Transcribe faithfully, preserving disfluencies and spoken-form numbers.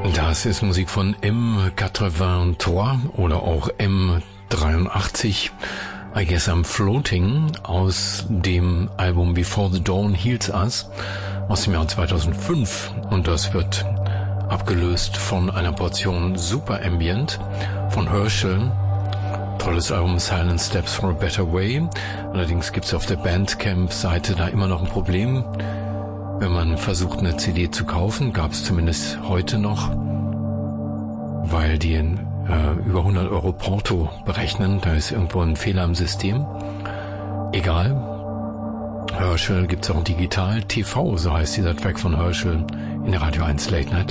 Das ist Musik von M dreiundachtzig oder auch M dreiundachtzig. I Guess I'm Floating aus dem Album Before the Dawn Heals Us aus dem Jahr zweitausendfünf. Und das wird abgelöst von einer Portion Super Ambient von Herschel. Tolles Album Silent Steps for a Better Way. Allerdings gibt es auf der Bandcamp-Seite da immer noch ein Problem. Wenn man versucht, eine C D zu kaufen, gab es zumindest heute noch, weil die in, äh, über hundert Euro Porto berechnen. Da ist irgendwo ein Fehler im System. Egal. Herschel gibt's auch digital. T V, so heißt dieser Track von Herschel in der Radio eins Late Night